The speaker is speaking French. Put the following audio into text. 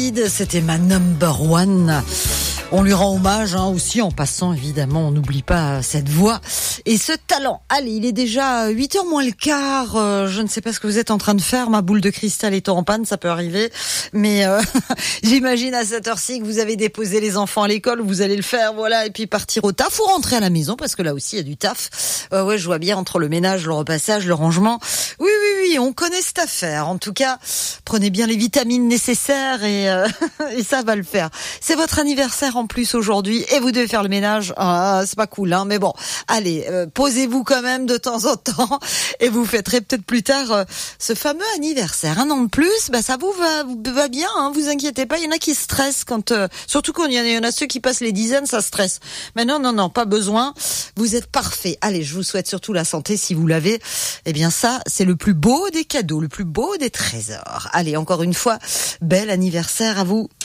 David, c'était ma number one. On lui rend hommage aussi en passant, évidemment, on n'oublie pas cette voix et ce talent. Allez, il est déjà 8h moins le quart, je ne sais pas ce que vous êtes en train de faire, ma boule de cristal est en panne, ça peut arriver, mais j'imagine à cette heure-ci que vous avez déposé les enfants à l'école, vous allez le faire, voilà, et puis partir au taf ou rentrer à la maison, parce que là aussi il y a du taf. Ouais, je vois bien entre le ménage, le repassage, le rangement. Oui, on connaît cette affaire. En tout cas, prenez bien les vitamines nécessaires et ça va le faire. C'est votre anniversaire en plus aujourd'hui et vous devez faire le ménage. Ah, c'est pas cool, mais bon. Allez, posez-vous quand même de temps en temps et vous fêterez peut-être plus tard ce fameux anniversaire. Un an de plus, ça vous va bien, vous inquiétez pas. Il y en a qui stressent quand, surtout quand il y en a ceux qui passent les dizaines, ça stresse. Mais non, pas besoin. Vous êtes parfait. Allez, je vous souhaite surtout la santé si vous l'avez. Eh bien ça, c'est le plus beau des cadeaux, le plus beau des trésors. Allez, encore une fois, bel anniversaire à vous.